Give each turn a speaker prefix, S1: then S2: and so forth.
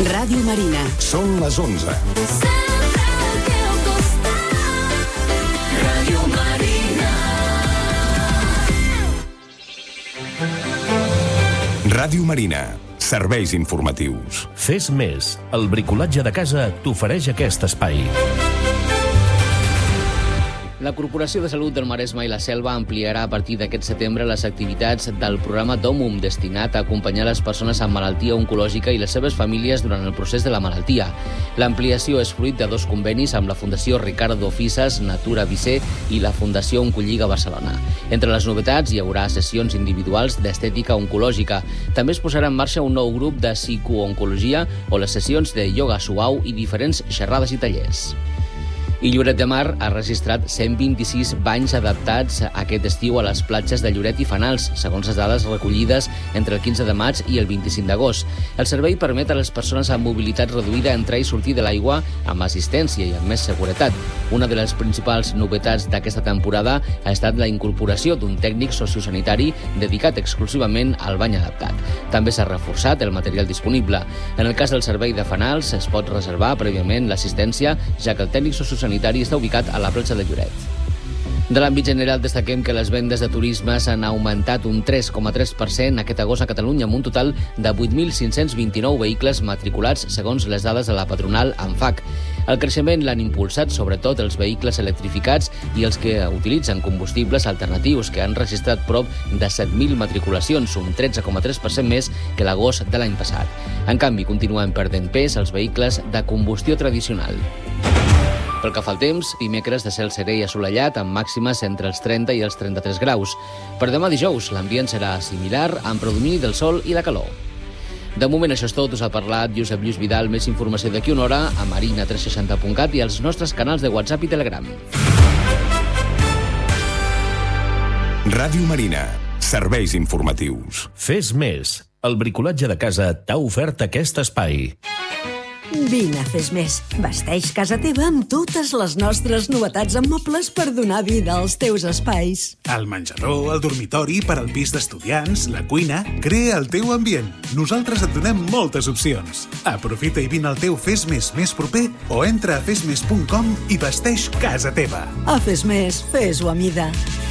S1: Ràdio Marina.
S2: Són les 11.
S1: Ràdio Marina.
S2: Ràdio Marina. Serveis informatius.
S3: Fes més. El bricolatge de casa t'ofereix aquest espai.
S4: La Corporació de Salut del Maresme i la Selva ampliarà a partir d'aquest setembre les activitats del programa DOMUM, destinat a acompanyar les persones amb malaltia oncològica i les seves famílies durant el procés de la malaltia. L'ampliació és fruit de 2 convenis amb la Fundació Ricardo Fisas, Natura Visser i la Fundació Oncolliga Barcelona. Entre les novetats hi haurà sessions individuals d'estètica oncològica. També es posarà en marxa un nou grup de psicooncologia o les sessions de ioga suau i diferents xerrades i tallers. I Lloret de Mar ha registrat 126 banys adaptats aquest estiu a les platges de Lloret i Fanals, segons les dades recollides entre el 15 de maig i el 25 d'agost. El servei permet a les persones amb mobilitat reduïda entrar i sortir de l'aigua amb assistència i amb més seguretat. Una de les principals novetats d'aquesta temporada ha estat la incorporació d'un tècnic sociosanitari dedicat exclusivament al bany adaptat. També s'ha reforçat el material disponible. En el cas del servei de Fanals es pot reservar prèviament l'assistència, ja que el tècnic sociosanitari està ubicat a la platja de Lloret. De l'àmbit general destaquem que les vendes de turisme s'han augmentat un 3,3% aquest agost a Catalunya, amb un total de 8.529 vehicles matriculats, segons les dades de la patronal ANFAC. El creixement l'han impulsat sobretot els vehicles electrificats i els que utilitzen combustibles alternatius, que han registrat prop de 7.000 matriculacions, un 13,3% més que l'agost de l'any passat. En canvi, continuen perdent pes els vehicles de combustió tradicional. Pel que fa al temps, dimecres de cel serè i assolellat, amb màximes entre els 30 i els 33 graus. Per demà dijous, l'ambient serà similar, amb predomini del sol i la calor. De moment això és tot, us ha parlat Josep Lluís Vidal. Més informació d'aquí una hora a marina360.cat i als nostres canals de WhatsApp i Telegram.
S2: Ràdio Marina. Serveis informatius.
S3: Fes més. El bricolatge de casa t'ha ofert aquest espai.
S5: Vine a Fes Més. Vesteix casa teva amb totes les nostres novetats en mobles per donar vida als teus espais.
S6: El menjador, el dormitori, per al pis d'estudiants, la cuina... Crea el teu ambient. Nosaltres et donem moltes opcions. Aprofita i vine al teu Fes Més més proper o entra a fesmes.com i vesteix casa teva.
S5: A Fes Més, fes-ho a mida.